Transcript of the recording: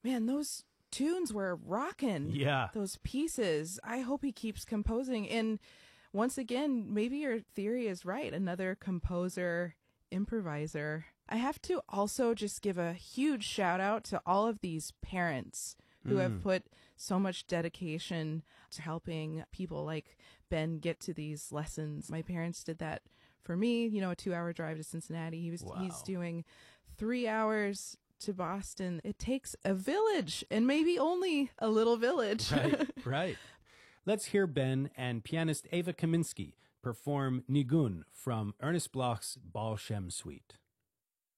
Man, those tunes were rocking. Yeah. Those pieces. I hope he keeps composing. And once again, maybe your theory is right. Another composer, improviser. I have to also just give a huge shout out to all of these parents who have put so much dedication to helping people like Ben get to these lessons. My parents did that for me, you know, a 2-hour drive to Cincinnati. He's doing 3 hours to Boston. It takes a village, and maybe only a little village. Right. Let's hear Ben and pianist Eva Kaminsky perform Nigun from Ernest Bloch's Baal Shem Suite.